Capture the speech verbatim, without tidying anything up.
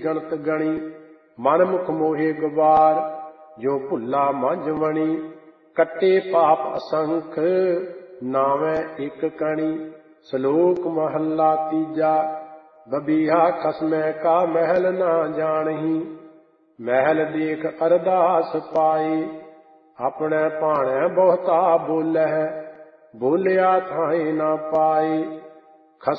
ਗਣਤ ਗਣੀ। ਮਨ ਮੁਖ ਮੋਹੇ ਗਵਾਰ ਜੋ ਭੁੱਲਾ ਮੰਝ ਮਣੀ। ਕੱਟੇ ਪਾਪ ਅਸੰਖ ਨਾਵੇਂ ਇੱਕ ਕਣੀ। ਸ਼ਲੋਕ ਮਹੱਲਾ ਤੀਜਾ। ਬਬੀਹਾ ਖਸਮੈ ਕਾ ਮਹਿਲ ਨਾ ਜਾਣਹੀ। ਮਹਿਲ ਦੇਖ ਅਰਦਾਸ ਪਾਏ। ਆਪਣੇ ਭਾਣੈ ਬਹੁਤਾ ਬੋਲਹਿ ਬੋਲਿਆ ਥਾਏ ਨਾ ਪਾਏ।